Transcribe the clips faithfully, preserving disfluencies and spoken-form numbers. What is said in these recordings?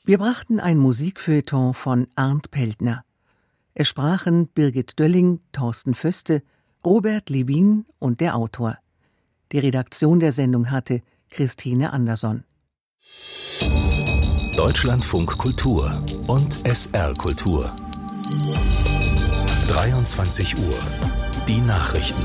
Wir brachten ein Musikfeuilleton von Arndt Peltner. Es sprachen Birgit Dölling, Thorsten Föste, Robert Levin und der Autor. Die Redaktion der Sendung hatte Christine Anderson. Deutschlandfunk Kultur und S R Kultur. dreiundzwanzig Uhr. Die Nachrichten.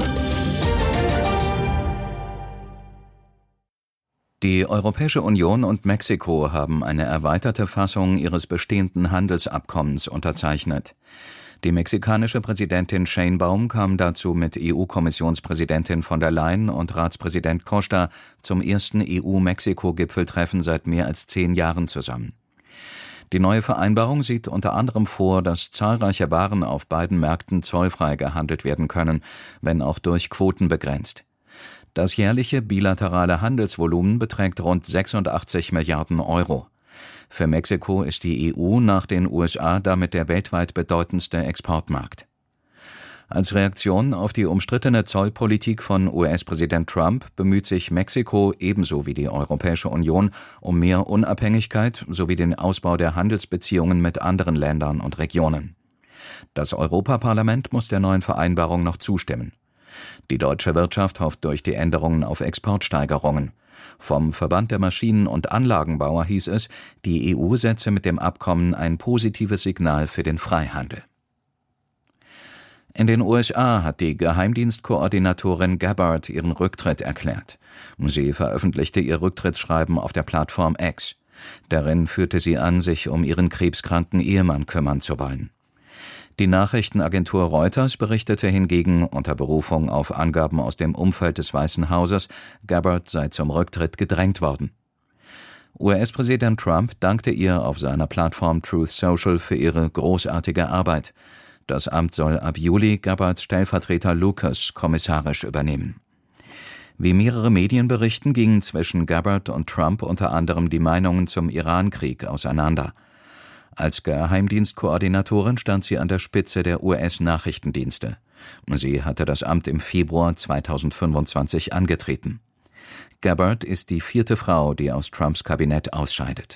Die Europäische Union und Mexiko haben eine erweiterte Fassung ihres bestehenden Handelsabkommens unterzeichnet. Die mexikanische Präsidentin Sheinbaum kam dazu mit E U-Kommissionspräsidentin von der Leyen und Ratspräsident Costa zum ersten E U-Mexiko-Gipfeltreffen seit mehr als zehn Jahren zusammen. Die neue Vereinbarung sieht unter anderem vor, dass zahlreiche Waren auf beiden Märkten zollfrei gehandelt werden können, wenn auch durch Quoten begrenzt. Das jährliche bilaterale Handelsvolumen beträgt rund sechsundachtzig Milliarden Euro. Für Mexiko ist die E U nach den U S A damit der weltweit bedeutendste Exportmarkt. Als Reaktion auf die umstrittene Zollpolitik von U S-Präsident Trump bemüht sich Mexiko ebenso wie die Europäische Union um mehr Unabhängigkeit sowie den Ausbau der Handelsbeziehungen mit anderen Ländern und Regionen. Das Europaparlament muss der neuen Vereinbarung noch zustimmen. Die deutsche Wirtschaft hofft durch die Änderungen auf Exportsteigerungen. Vom Verband der Maschinen- und Anlagenbauer hieß es, die E U setze mit dem Abkommen ein positives Signal für den Freihandel. In den U S A hat die Geheimdienstkoordinatorin Gabbard ihren Rücktritt erklärt. Sie veröffentlichte ihr Rücktrittsschreiben auf der Plattform X. Darin führte sie an, sich um ihren krebskranken Ehemann kümmern zu wollen. Die Nachrichtenagentur Reuters berichtete hingegen unter Berufung auf Angaben aus dem Umfeld des Weißen Hauses, Gabbard sei zum Rücktritt gedrängt worden. U S-Präsident Trump dankte ihr auf seiner Plattform Truth Social für ihre großartige Arbeit. Das Amt soll ab Juli Gabbards Stellvertreter Lucas kommissarisch übernehmen. Wie mehrere Medien berichten, gingen zwischen Gabbard und Trump unter anderem die Meinungen zum Irankrieg auseinander. Als Geheimdienstkoordinatorin stand sie an der Spitze der U S-Nachrichtendienste. Sie hatte das Amt im Februar zweitausendfünfundzwanzig angetreten. Gabbard ist die vierte Frau, die aus Trumps Kabinett ausscheidet.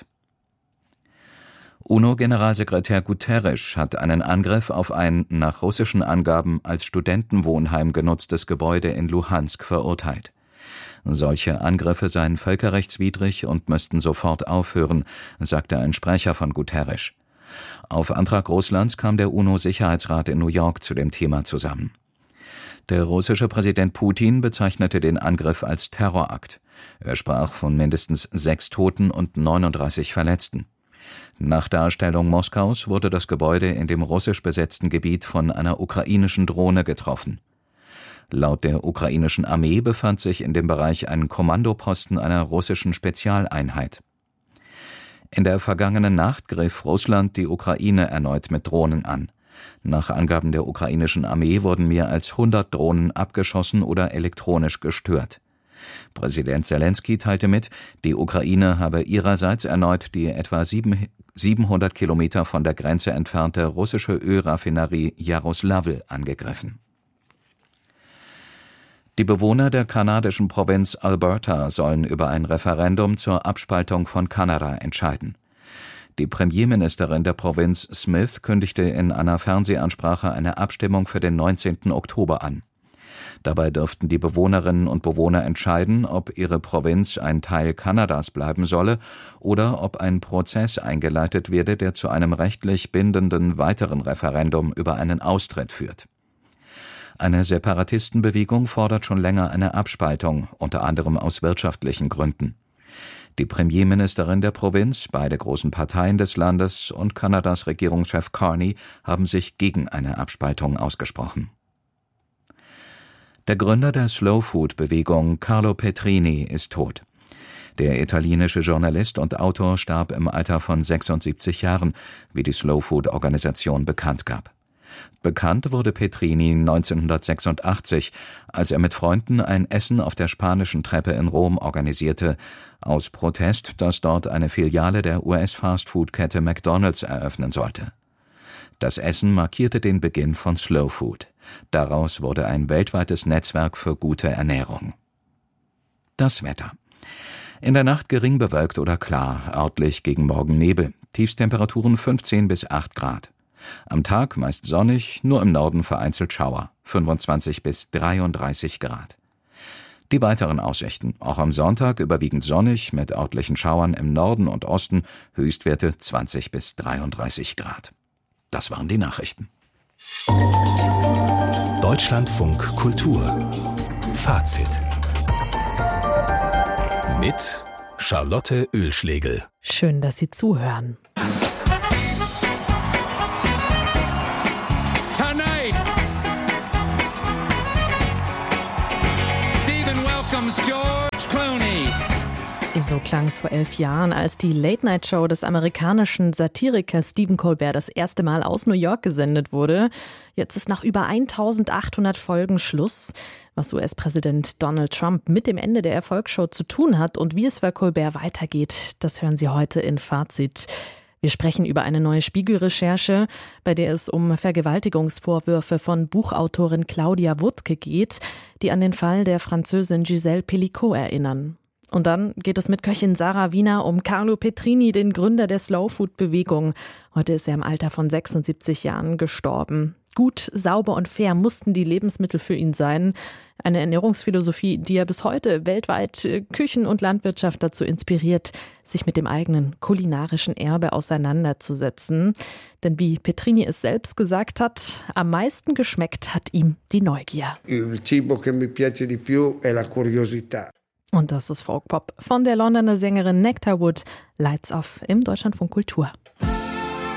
UNO-Generalsekretär Guterres hat einen Angriff auf ein nach russischen Angaben als Studentenwohnheim genutztes Gebäude in Luhansk verurteilt. Solche Angriffe seien völkerrechtswidrig und müssten sofort aufhören, sagte ein Sprecher von Guterres. Auf Antrag Russlands kam der UNO-Sicherheitsrat in New York zu dem Thema zusammen. Der russische Präsident Putin bezeichnete den Angriff als Terrorakt. Er sprach von mindestens sechs Toten und neununddreißig Verletzten. Nach Darstellung Moskaus wurde das Gebäude in dem russisch besetzten Gebiet von einer ukrainischen Drohne getroffen. Laut der ukrainischen Armee befand sich in dem Bereich ein Kommandoposten einer russischen Spezialeinheit. In der vergangenen Nacht griff Russland die Ukraine erneut mit Drohnen an. Nach Angaben der ukrainischen Armee wurden mehr als hundert Drohnen abgeschossen oder elektronisch gestört. Präsident Selenskyj teilte mit, die Ukraine habe ihrerseits erneut die etwa siebenhundert Kilometer von der Grenze entfernte russische Ölraffinerie Jaroslavl angegriffen. Die Bewohner der kanadischen Provinz Alberta sollen über ein Referendum zur Abspaltung von Kanada entscheiden. Die Premierministerin der Provinz Smith kündigte in einer Fernsehansprache eine Abstimmung für den neunzehnten Oktober an. Dabei dürften die Bewohnerinnen und Bewohner entscheiden, ob ihre Provinz ein Teil Kanadas bleiben solle oder ob ein Prozess eingeleitet werde, der zu einem rechtlich bindenden weiteren Referendum über einen Austritt führt. Eine Separatistenbewegung fordert schon länger eine Abspaltung, unter anderem aus wirtschaftlichen Gründen. Die Premierministerin der Provinz, beide großen Parteien des Landes und Kanadas Regierungschef Carney haben sich gegen eine Abspaltung ausgesprochen. Der Gründer der Slow-Food-Bewegung, Carlo Petrini, ist tot. Der italienische Journalist und Autor starb im Alter von sechsundsiebzig Jahren, wie die Slow-Food-Organisation bekannt gab. Bekannt wurde Petrini neunzehnhundertsechsundachtzig, als er mit Freunden ein Essen auf der Spanischen Treppe in Rom organisierte, aus Protest, dass dort eine Filiale der U S-Fastfood-Kette McDonald's eröffnen sollte. Das Essen markierte den Beginn von Slow Food. Daraus wurde ein weltweites Netzwerk für gute Ernährung. Das Wetter. In der Nacht gering bewölkt oder klar, örtlich gegen Morgen Nebel. Tiefstemperaturen fünfzehn bis acht Grad. Am Tag meist sonnig, nur im Norden vereinzelt Schauer, fünfundzwanzig bis dreiunddreißig Grad. Die weiteren Aussichten: Auch am Sonntag überwiegend sonnig, mit örtlichen Schauern im Norden und Osten, Höchstwerte zwanzig bis dreiunddreißig Grad. Das waren die Nachrichten. Deutschlandfunk Kultur Fazit mit Charlotte Oehlschlegel. Schön, dass Sie zuhören. Tonight, Stephen welcomes George Clooney. So klang es vor elf Jahren, als die Late-Night-Show des amerikanischen Satirikers Stephen Colbert das erste Mal aus New York gesendet wurde. Jetzt ist nach über eintausendachthundert Folgen Schluss. Was U S-Präsident Donald Trump mit dem Ende der Erfolgsshow zu tun hat und wie es für Colbert weitergeht, das hören Sie heute in Fazit. Wir sprechen über eine neue Spiegel-Recherche, bei der es um Vergewaltigungsvorwürfe von Buchautorin Claudia Wuttke geht, die an den Fall der Französin Gisèle Pelicot erinnern. Und dann geht es mit Köchin Sarah Wiener um Carlo Petrini, den Gründer der Slow-Food-Bewegung. Heute ist er im Alter von sechsundsiebzig Jahren gestorben. Gut, sauber und fair mussten die Lebensmittel für ihn sein. Eine Ernährungsphilosophie, die er bis heute weltweit Küchen und Landwirtschaft dazu inspiriert, sich mit dem eigenen kulinarischen Erbe auseinanderzusetzen. Denn wie Petrini es selbst gesagt hat, am meisten geschmeckt hat ihm die Neugier. Il cibo che mi piace di più è la curiosità. Und das ist Folkpop von der Londoner Sängerin Nectar Wood. Lights Off im Deutschlandfunk Kultur.